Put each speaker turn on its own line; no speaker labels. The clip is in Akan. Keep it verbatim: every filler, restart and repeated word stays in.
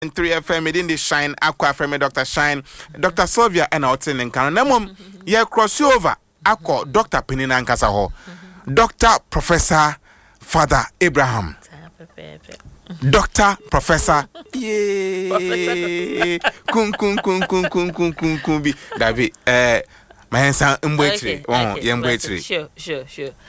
three F M in the Shine Aqua from Doctor Shine Doctor Sylvia and outin and can namum ye cross over Aqua Doctor Penina Nkasa ho Doctor Professor Father Abraham Doctor Professor yeah kun kun kun kun kun kun kun kun bi David eh my hands are mbetri oh ye mbetri
sure sure sure